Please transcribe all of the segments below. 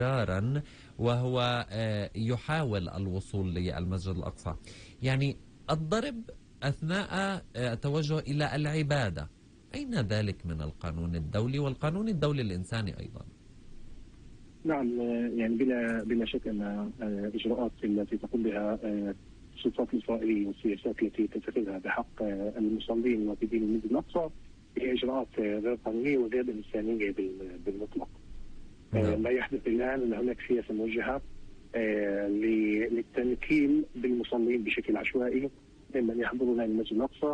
مرارا وهو يحاول الوصول للمسجد الأقصى. يعني الضرب أثناء التوجه إلى العبادة، أين ذلك من القانون الدولي والقانون الدولي الإنساني أيضا؟ نعم، يعني بلا شك أن الإجراءات التي تقوم بها السلطات الإسرائيلية والسياسات التي تتخذها بحق المصلين وفي دين المسجد الأقصى هي إجراءات غير قانونية وغير إنسانية بالمطلق. ما يحدث الآن أن هناك سياسة موجهة للتنكيل بالمصلين بشكل عشوائي ممن يحضرون المسجد الأقصى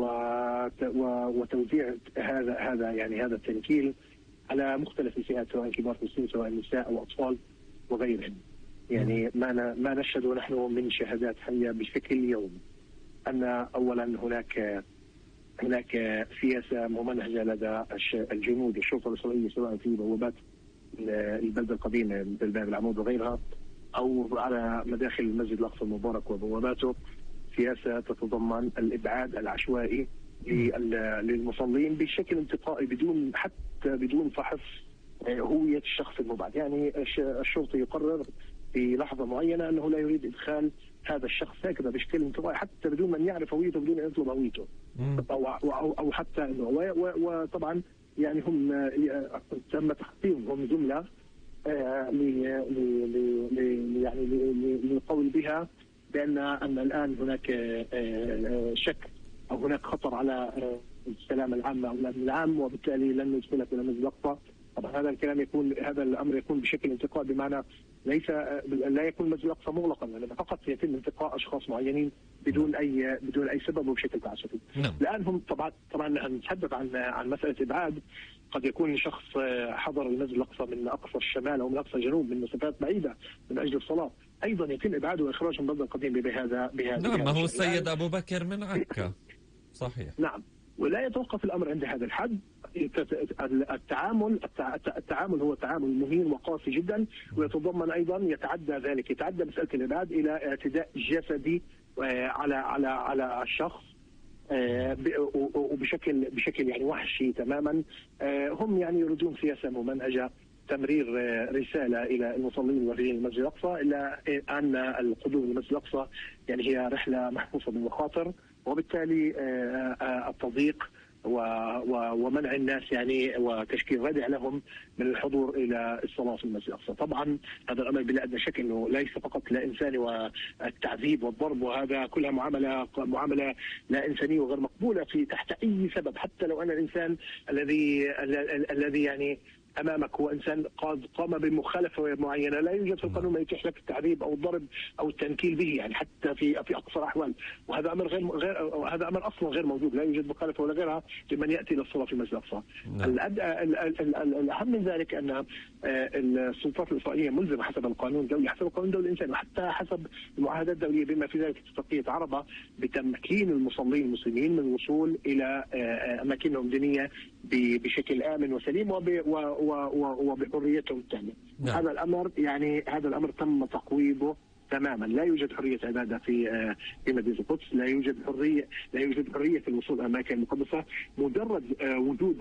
وتوزيع هذا التنكيل على مختلف الفئات، سواء كبار في السن سواء نساء أو أطفال وغيرهم. يعني ما نشهد نحن من شهادات حية بشكل يومي أن أولا هناك سياسة ممنهجة لدى الجنود الشرطة الإسرائيلية سواء في بوابات البلدة القديمة مثل باب العمود وغيرها أو على مداخل المسجد الأقصى المبارك وبواباته، سياسة تتضمن الإبعاد العشوائي للمصلين بشكل انتقائي بدون فحص هوية الشخص المبعد. يعني الشرطي يقرر في لحظة معينة أنه لا يريد إدخال هذا الشخص هكذا بشكل انتقائي حتى بدون من يعرف هويته، بدون أن يطلب هويته أو حتى أنه وطبعا يعني هم تم تحطيمهم جملة يعني للقول بها بأن الآن هناك شك أو هناك خطر على السلامة العامة أو الأمن العام، وبالتالي لن ندخلك إلى المسجد الأقصى. طبعا هذا الأمر يكون بشكل انتقاء، بمعنى لا يكون المسجد الأقصى مغلقا، لأن فقط يتم انتقاء أشخاص معينين بدون أي سبب وبشكل تعسفي. الآن هم طبعا نتحدث عن مسألة إبعاد. قد يكون شخص حضر المسجد الأقصى من أقصى الشمال أو من أقصى الجنوب من مسافات بعيدة من أجل الصلاة، أيضا يتم إبعاده وإخراجه من البلدة القديم بهذا. نعم، ما هو السيد أبو بكر من عكا. صحيح. نعم، ولا يتوقف الأمر عند هذا الحد. التعامل هو تعامل مهين وقاسي جدا، ويتضمن أيضا يتعدى مسألة الإبعاد إلى اعتداء جسدي على الشخص وبشكل يعني وحشي تماما. هم يعني يريدون سياسة ممنهجة، تمرير رسالة إلى المصلين وفي المسجد الأقصى إلى أن القدوم للمسجد الأقصى يعني هي رحلة محفوفة بالمخاطر، وبالتالي التضييق ومنع الناس يعني وتشكيل ردع لهم من الحضور الى الصلاه في المسجد الاقصى. طبعا هذا الامر بلا ادنى شك انه ليس فقط لا انساني، والتعذيب والضرب وهذا كلها معامله لا انسانيه وغير مقبوله في تحت اي سبب، حتى لو ان الانسان الذي يعني امامك هو انسان قد قام بمخالفه معينه، لا يوجد في القانون ما يتيح لك التعذيب او الضرب او التنكيل به، يعني حتى في اقصى الاحوال. وهذا امر هذا امر اصلا غير موجود، لا يوجد مخالفه ولا غيرها لمن ياتي للصلاه في المسجد الاقصى. الاهم من ذلك ان السلطات الاسرائيليه ملزمه حسب القانون الدولي، حسب القانون الدولي الانساني، وحتى حسب المعاهدات الدوليه بما في ذلك اتفاقيه عربه بتمكين المصلين المسلمين من الوصول الى اماكنهم الدينيه بشكل امن وسليم وبحريتهم التامه. هذا الامر تم تقويضه تماما. لا يوجد حريه عباده في مدينه القدس، لا يوجد حريه في الوصول الى الاماكن المقدسه. مجرد وجود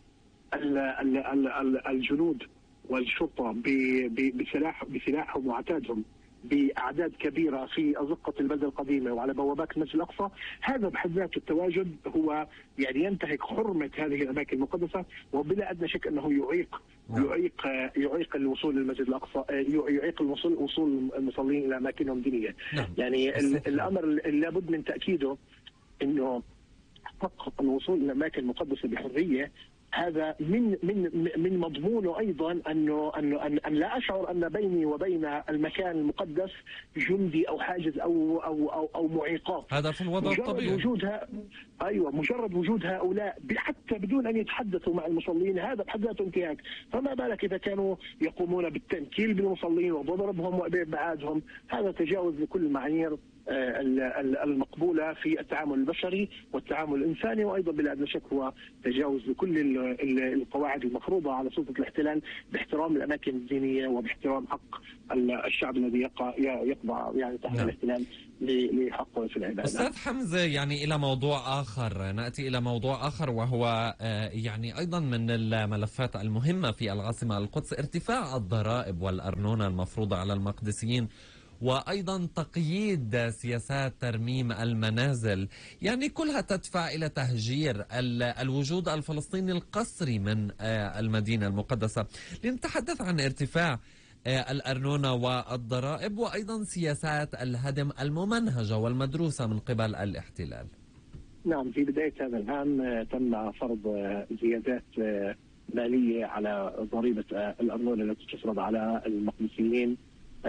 الجنود والشرطه بسلاحهم وعتادهم بأعداد كبيرة في أزقة البلدة القديمة وعلى بوابات المسجد الأقصى، هذا بحد ذاته التواجد هو يعني ينتهك حرمة هذه الأماكن المقدسة، وبلا أدنى شك أنه يعيق الوصول للمسجد الأقصى، يعيق وصول المصلين إلى أماكنهم الدينية. يعني الأمر لابد من تأكيده أنه فقط الوصول إلى الأماكن المقدسة بحرية هذا من مضمونه ايضا ان لا اشعر ان بيني وبين المكان المقدس جندي او حاجز او معيقات. هذا في الوضع الطبيعي. مجرد وجود هؤلاء حتى بدون ان يتحدثوا مع المصلين، هذا بحد ذاته انتهاك. فما بالك اذا كانوا يقومون بالتنكيل بالمصلين وضربهم وابعادهم؟ هذا تجاوز لكل المعايير المقبولة في التعامل البشري والتعامل الإنساني، وأيضا بلا أدنى شك هو تجاوز لكل القواعد المفروضة على سلطة الاحتلال باحترام الأماكن الدينية وباحترام حق الشعب الذي يخضع يعني تحت الاحتلال لحقه في العبادة. أستاذ حمزة، يعني إلى موضوع آخر، نأتي إلى موضوع آخر وهو يعني أيضا من الملفات المهمة في العاصمة القدس ارتفاع الضرائب والأرنونة المفروضة على المقدسيين، وأيضا تقييد سياسات ترميم المنازل، يعني كلها تدفع إلى تهجير الوجود الفلسطيني القسري من المدينة المقدسة. لنتحدث عن ارتفاع الأرنونة والضرائب وأيضا سياسات الهدم الممنهجة والمدروسة من قبل الاحتلال. نعم، في بداية هذا العام تم فرض زيادات مالية على ضريبة الأرنونة التي تفرض على المقدسيين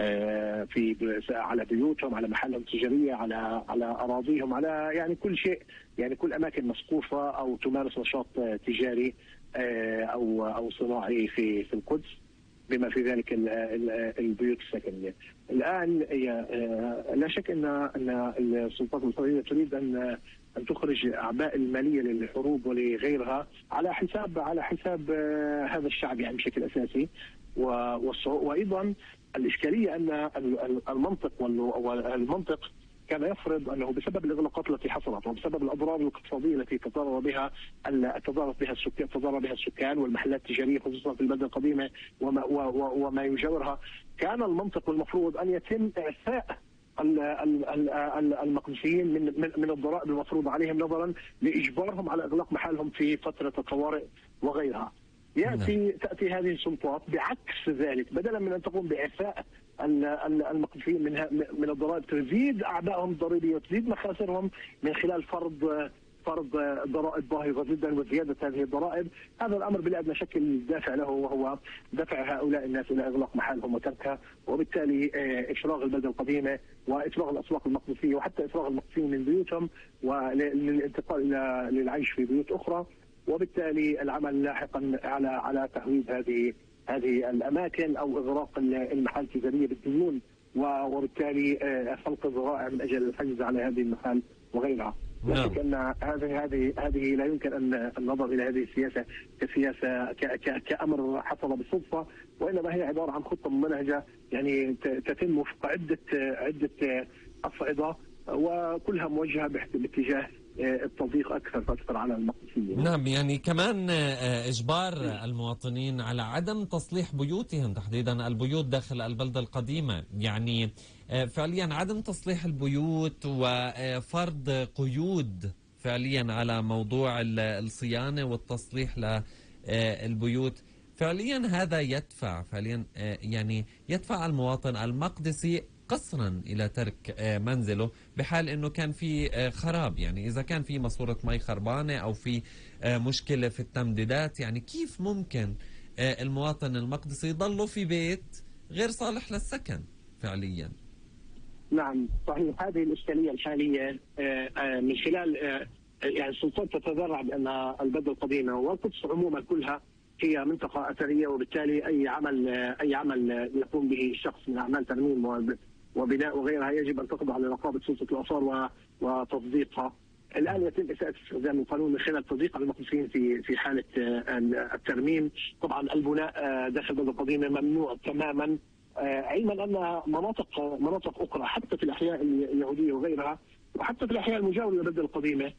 على بيوتهم، على محلهم التجارية، على أراضيهم، على يعني كل شيء، يعني كل أماكن مسقوفة أو تمارس نشاط تجاري أو صناعي في القدس، بما في ذلك البيوت السكنية. الآن لا شك أن السلطات الإسرائيلية تريد أن تخرج الأعباء المالية للحروب ولغيرها على حساب هذا الشعب يعني بشكل أساسي. وأيضا الإشكالية أن المنطق كان يفرض أنه بسبب الإغلاقات التي حصلت وبسبب الأضرار الاقتصادية التي تضرر بها السكان والمحلات التجارية خصوصا في البلدة القديمة وما يجاورها، كان المنطق والمفروض أن يتم إعفاء المقدسيين من الضرائب المفروض عليهم نظرا لإجبارهم على إغلاق محلهم في فترة الطوارئ وغيرها. تأتي هذه السلطات بعكس ذلك، بدلا من أن تقوم بإعفاء المقدسيين من الضرائب تزيد أعبائهم الضريبية وتزيد مخاسرهم من خلال فرض ضرائب باهظة جدا وزيادة هذه الضرائب. هذا الأمر بلا أدنى شك دافع له، وهو دفع هؤلاء الناس إلى إغلاق محلهم وتركها، وبالتالي إفراغ البلدة القديمة وإفراغ الأسواق المقدسية وحتى إفراغ المقدسيين من بيوتهم وللانتقال للعيش في بيوت أخرى، وبالتالي العمل لاحقا على تهويد هذه الأماكن أو إغراق المحال التجارية بالديون، وبالتالي خلق ذرائع من أجل الحجز على هذه المحال وغيرها. لا شك أن هذه لا يمكن أن النظر إلى هذه السياسة كسياسة كأمر حصل بالصدفة، وإنما هي عبارة عن خطة ممنهجة يعني تتم وفق عدة أصعدة وكلها موجهة باتجاه التضييق أكثر فأكثر على المقدسيين. نعم، يعني كمان إجبار المواطنين على عدم تصليح بيوتهم، تحديدا البيوت داخل البلدة القديمة، يعني فعليا عدم تصليح البيوت وفرض قيود فعليا على موضوع الصيانة والتصليح للبيوت. فعليا هذا يدفع يعني يدفع المواطن المقدسي قصرا إلى ترك منزله بحال أنه كان في خراب. يعني إذا كان في ماسورة مي خربانة أو في مشكلة في التمديدات، يعني كيف ممكن المواطن المقدسي يضل في بيت غير صالح للسكن فعليا؟ نعم صحيح، هذه الإشكالية الحالية من خلال يعني السلطات تتذرع بأن البلدة القديمة والقدس عموما كلها هي منطقة أثرية، وبالتالي أي عمل يقوم به الشخص من أعمال ترميم وبناء وغيرها يجب أن تخضع لرقابة سلطة الآثار وتصديقها. الآن يتم إساءة استخدام القانون من خلال تضييق على المقدسيين في حالة الترميم. طبعا البناء داخل البلدة القديمة ممنوع تماما، علما أن مناطق أخرى حتى في الأحياء اليهودية وغيرها وحتى في الأحياء المجاورة للبلدة القديمة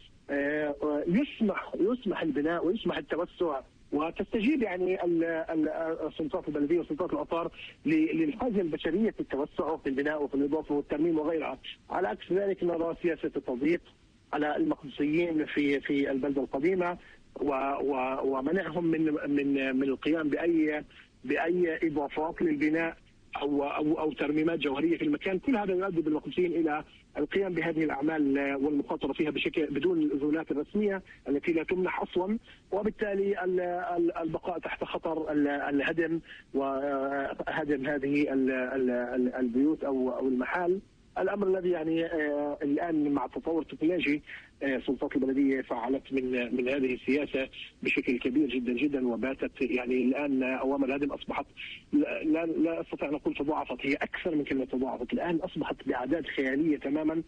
يسمح البناء ويسمح التوسع، وتستجيب يعني السلطات البلديه وسلطات الاثار للحاجه البشريه في التوسع وفي البناء وفي الاضافه والترميم وغيرها. على عكس ذلك نرى سياسه التضييق على المقدسيين في البلده القديمه ومنعهم من القيام باي اضافات للبناء او ترميمات جوهريه في المكان. كل هذا يؤدي بالمقدسيين الى القيام بهذه الاعمال والمخاطره فيها بدون الاذونات الرسميه التي لا تمنح اصلا، وبالتالي البقاء تحت خطر الهدم وهدم هذه البيوت او المحال الامر الذي يعني الان مع التطور التكنولوجي سلطات البلديه فعلت من هذه السياسه بشكل كبير جدا جدا، وباتت يعني الان اوامر الهدم اصبحت لا استطيع ان اقول تضاعفت، هي اكثر من كلمه تضاعفت، الان اصبحت باعداد خياليه تماما،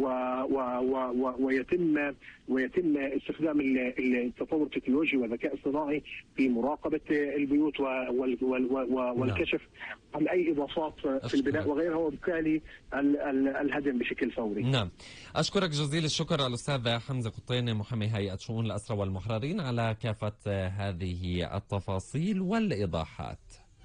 ويتم استخدام التطور التكنولوجي والذكاء الصناعي في مراقبه البيوت والكشف عن اي اضافات في البناء وغيرها، وبالتالي الهدم بشكل فوري. نعم، اشكرك جزيل الشكر الاستاذ حمزه قطين محامي هيئه شؤون الاسرى والمحررين على كافه هذه التفاصيل والايضاحات.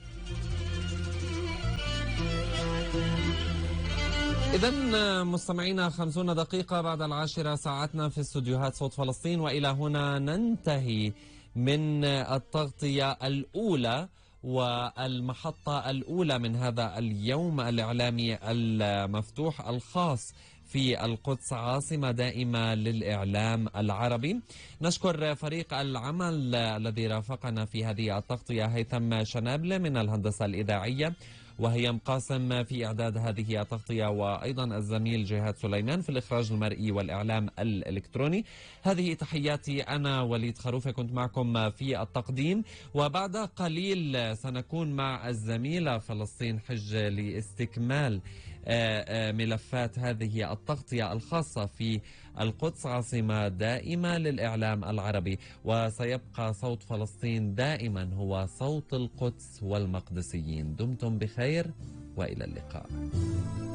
إذا مستمعينا 50 دقيقة بعد 10 ساعتنا في استوديوهات صوت فلسطين، وإلى هنا ننتهي من التغطية الأولى والمحطة الأولى من هذا اليوم الإعلامي المفتوح الخاص في القدس، عاصمة دائمة للإعلام العربي. نشكر فريق العمل الذي رافقنا في هذه التغطية، هيثم شنابلة من الهندسة الإذاعية، وهيام قاسم في إعداد هذه التغطية، وأيضا الزميل جهاد سليمان في الإخراج المرئي والإعلام الإلكتروني. هذه تحياتي، أنا وليد خروفة كنت معكم في التقديم، وبعد قليل سنكون مع الزميلة فلسطين حج لاستكمال ملفات هذه التغطية الخاصة في القدس، عاصمة دائمة للإعلام العربي. وسيبقى صوت فلسطين دائما هو صوت القدس والمقدسيين. دمتم بخير وإلى اللقاء.